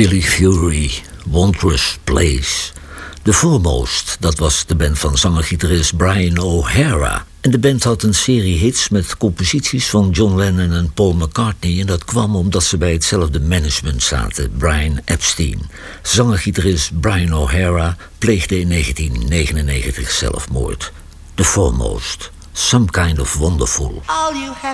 Billy Fury, Wondrous Place. The Foremost, dat was de band van zanger-gitarist Brian O'Hara. En de band had een serie hits met composities van John Lennon en Paul McCartney. En dat kwam omdat ze bij hetzelfde management zaten, Brian Epstein. Zanger-gitarist Brian O'Hara pleegde in 1999 zelfmoord. The Foremost, Some Kind of Wonderful.